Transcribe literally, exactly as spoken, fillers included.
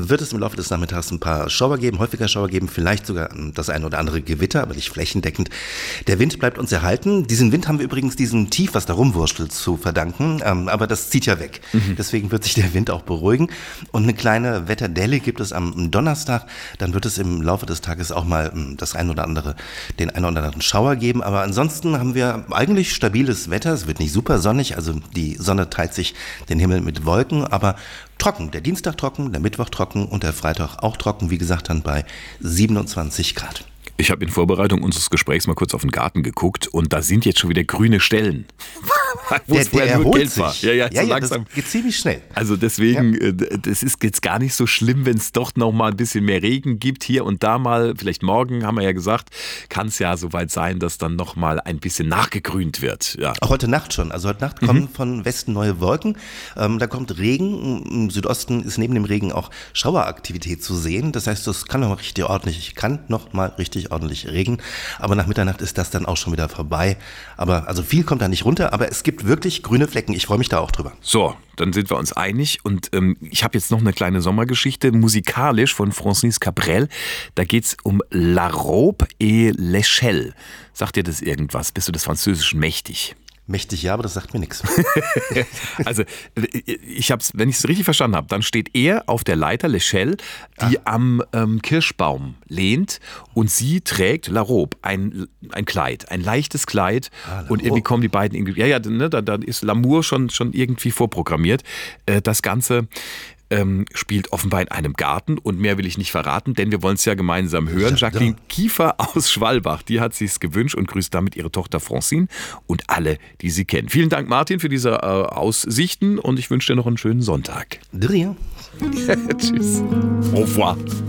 wird es im Laufe des Nachmittags ein paar Schauer geben, häufiger Schauer geben, vielleicht sogar das ein oder andere Gewitter, aber nicht flächendeckend. Der Wind bleibt uns erhalten. Diesen Wind haben wir übrigens diesem Tief, was da rumwurschtelt, zu verdanken, ähm, aber das zieht ja weg. Mhm. Deswegen wird sich der Wind auch beruhigen. Und eine kleine Wetterdelle gibt es am Donnerstag. Dann wird es im Laufe des Tages auch mal das ein oder andere, den ein oder anderen Schauer geben. Aber ansonsten haben wir eigentlich stabiles Wetter. Es wird nicht super sonnig, also die Sonne teilt sich den Himmel mit Wolken, aber trocken. Der Dienstag trocken, der Mittwoch trocken und der Freitag auch trocken. Wie gesagt, dann bei siebenundzwanzig Grad. Ich habe in Vorbereitung unseres Gesprächs mal kurz auf den Garten geguckt und da sind jetzt schon wieder grüne Stellen. Wo es vorher nur gelb war. Ja, ja, ja, so ja langsam. Das geht ziemlich schnell. Also deswegen, ja. Das ist jetzt gar nicht so schlimm, wenn es doch noch mal ein bisschen mehr Regen gibt. Hier und da mal, vielleicht morgen, haben wir ja gesagt, kann es ja soweit sein, dass dann noch mal ein bisschen nachgegrünt wird. Ja. Auch heute Nacht schon. Also heute Nacht kommen mhm. von Westen neue Wolken. Ähm, da kommt Regen. Im Südosten ist neben dem Regen auch Schaueraktivität zu sehen. Das heißt, es kann noch mal richtig ordentlich, kann noch mal richtig ordentlich regnen. Aber nach Mitternacht ist das dann auch schon wieder vorbei. Aber also viel kommt da nicht runter. Aber es gibt wirklich grüne Flecken. Ich freue mich da auch drüber. So, dann sind wir uns einig. Und ähm, ich habe jetzt noch eine kleine Sommergeschichte, musikalisch von Francis Cabrel. Da geht es um La Robe et l'Échelle. Sagt dir das irgendwas? Bist du des Französischen mächtig? Mächtig, ja, aber das sagt mir nichts. Also, ich hab's, wenn ich es richtig verstanden habe, dann steht er auf der Leiter, l'Échelle, die ah. am ähm, Kirschbaum lehnt und sie trägt La Robe, ein, ein Kleid, ein leichtes Kleid ah, und irgendwie kommen die beiden, irgendwie, ja, ja, ne, da, da ist L'amour schon, schon irgendwie vorprogrammiert. Äh, das Ganze Ähm, spielt offenbar in einem Garten und mehr will ich nicht verraten, denn wir wollen es ja gemeinsam hören. Jacqueline Kiefer aus Schwalbach, die hat sich's gewünscht und grüßt damit ihre Tochter Francine und alle, die sie kennen. Vielen Dank, Martin, für diese äh, Aussichten und ich wünsche dir noch einen schönen Sonntag. De rien. Tschüss. Au revoir.